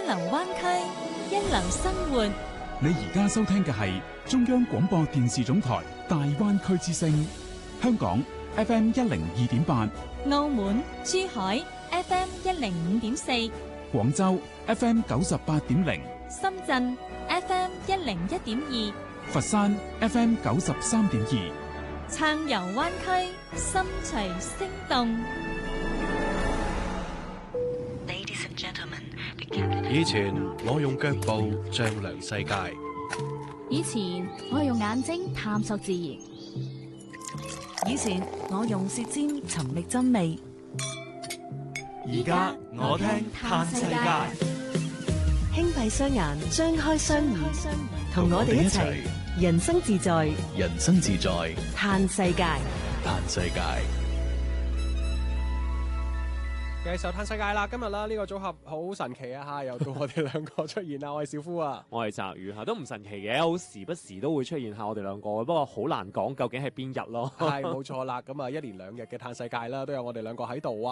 流灣區，一流生活。 你而家收聽嘅係中央廣播電視總台大灣區之聲，香港 FM 102.8， 澳門、珠海 FM 105.4， 廣州 FM 98.0， 深圳 FM 101.2， 佛山 FM 93.2。 暢遊灣區，心隨聲動。 以前我用腳步丈量世界， 以前我用眼睛探索自然， 以前我用舌尖尋覓真味， 而家我聽嘆世界。 輕閉雙眼，張開雙耳，同我哋一齊人生自在， 人生自在， 嘆世界， 嘆世界。 繼續嘆世界啦！今日啦呢個組合好神奇啊嚇，又到我哋兩個出現啦！我係小夫啊， 我係澤宇嚇，都唔神奇嘅，好時不時都會出現下我哋兩個，不過好難講究竟係邊日咯。 係冇錯啦，咁啊一連兩日嘅嘆世界啦，都有我哋兩個喺度啊！